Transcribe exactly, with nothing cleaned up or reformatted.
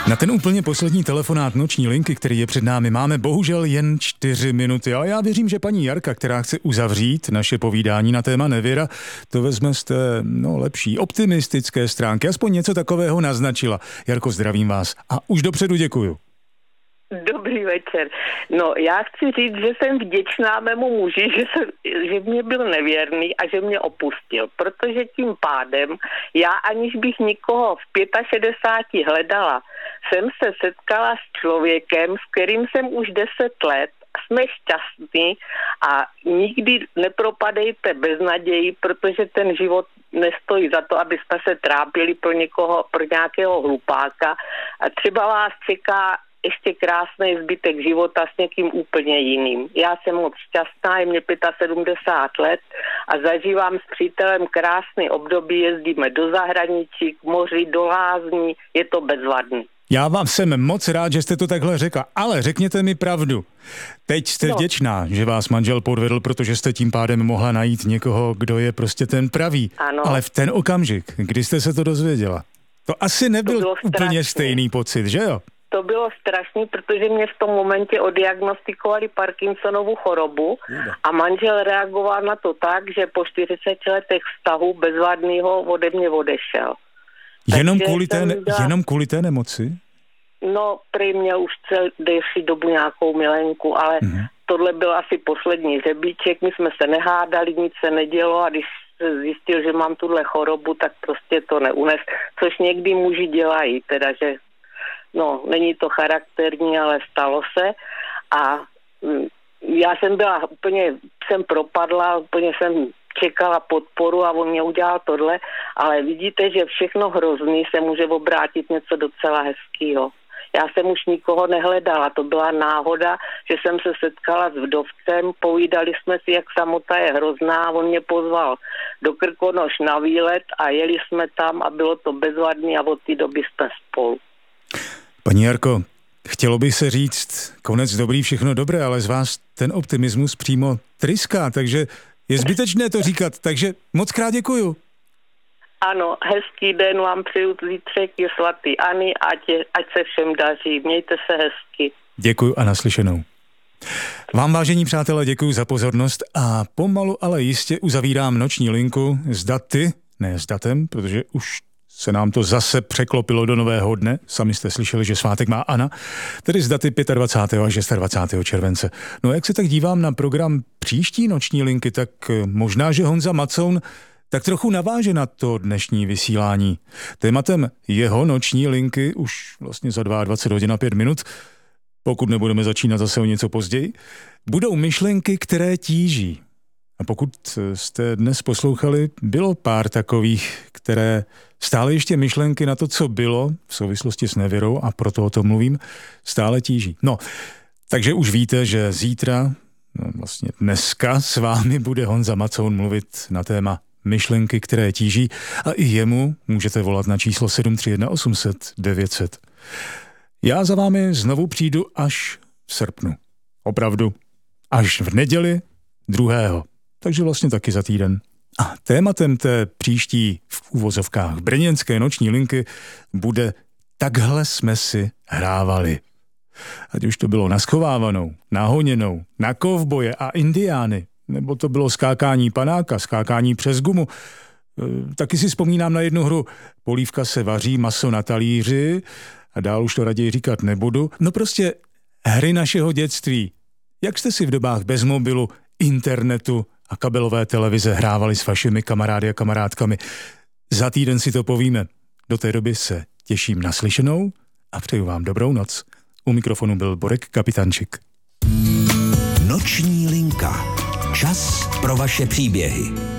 Na ten úplně poslední telefonát noční linky, který je před námi, máme bohužel jen čtyři minuty, ale já věřím, že paní Jarka, která chce uzavřít naše povídání na téma nevěra, to vezme z té, no, lepší, optimistické stránky, aspoň něco takového naznačila. Jarko, zdravím vás a už dopředu děkuju. Dobrý večer. No, já chci říct, že jsem vděčná mému muži, že, se, že mě byl nevěrný a že mě opustil, protože tím pádem já, aniž bych nikoho v šedesáti pěti hledala, jsem se setkala s člověkem, s kterým jsem už deset let, jsme šťastní a nikdy nepropadejte bez naději, protože ten život nestojí za to, aby jsme se trápili pro někoho, pro nějakého hlupáka a třeba vás čeká ještě krásný zbytek života s někým úplně jiným. Já jsem moc šťastná, je mě sedmdesát pět let a zažívám s přítelem krásný období, jezdíme do zahraničí, k moři, do lázní, je to bezvadný. Já vám jsem moc rád, že jste to takhle řekla, ale řekněte mi pravdu. Teď jste no. vděčná, že vás manžel podvedl, protože jste tím pádem mohla najít někoho, kdo je prostě ten pravý. Ano. Ale v ten okamžik, kdy jste se to dozvěděla, to asi nebyl to úplně stejný pocit, že jo? To bylo strašný, protože mě v tom momentě odiagnostikovali Parkinsonovu chorobu a manžel reagoval na to tak, že po čtyřiceti letech vztahu bezvadného ode mě odešel. Jenom kvůli, té, byla... jenom kvůli té nemoci? No, prý měl už celou delší dobu nějakou milenku, ale mm-hmm. tohle byl asi poslední řebíček, my jsme se nehádali, nic se nedělo a když se zjistil, že mám tuhle chorobu, tak prostě to neunes, což někdy muži dělají, teda, že no, není to charakterní, ale stalo se a mm, já jsem byla úplně, jsem propadla, úplně jsem čekala podporu a on mě udělal tohle, ale vidíte, že všechno hrozný se může obrátit něco docela hezkýho. Já jsem už nikoho nehledala, to byla náhoda, že jsem se setkala s vdovcem, povídali jsme si, jak samota je hrozná, on mě pozval do Krkonoš na výlet a jeli jsme tam a bylo to bezvadný a od té doby jsme spolu. Paní Jarko, chtělo by se říct, konec dobrý, všechno dobré, ale z vás ten optimismus přímo tryská, takže je zbytečné to říkat, takže moc krát děkuju. Ano, hezký den vám přeju, zítřek je svatý Ani, ať, je, ať se všem daří, mějte se hezky. Děkuju a naslyšenou. Vám, vážení přátelé, děkuju za pozornost a pomalu, ale jistě uzavírám noční linku s daty, ne s datem, protože už se nám to zase překlopilo do nového dne. Sami jste slyšeli, že svátek má Anna, tedy z daty dvacátého pátého až dvacátého šestého července. No a jak se tak dívám na program příští noční linky, tak možná, že Honza Macoun tak trochu naváže na to dnešní vysílání. Tématem jeho noční linky už vlastně za dvacet dva hodin a pět minut, pokud nebudeme začínat zase o něco později, budou myšlenky, které tíží. A pokud jste dnes poslouchali, bylo pár takových, které stále ještě myšlenky na to, co bylo v souvislosti s nevěrou, a proto o tom mluvím, stále tíží. No, takže už víte, že zítra, no vlastně dneska s vámi bude Honza Macoun mluvit na téma myšlenky, které tíží, a i jemu můžete volat na číslo sedm tři jedna osm set devět set. Já za vámi znovu přijdu až v srpnu. Opravdu. Až v neděli druhého. Takže vlastně taky za týden. A tématem té příští v uvozovkách brněnské noční linky bude Takhle jsme si hrávali. Ať už to bylo na schovávanou, na honěnou, na kovboje a indiány, nebo to bylo skákání panáka, skákání přes gumu. E, taky si vzpomínám na jednu hru. Polívka se vaří, maso na talíři a dál už to raději říkat nebudu. No prostě hry našeho dětství. Jak jste si v dobách bez mobilu, internetu a kabelové televize hrávali s vašimi kamarády a kamarádkami? Za týden si to povíme. Do té doby se těším na slyšenou a přeju vám dobrou noc. U mikrofonu byl Borek Kapitančik. Noční linka. Čas pro vaše příběhy.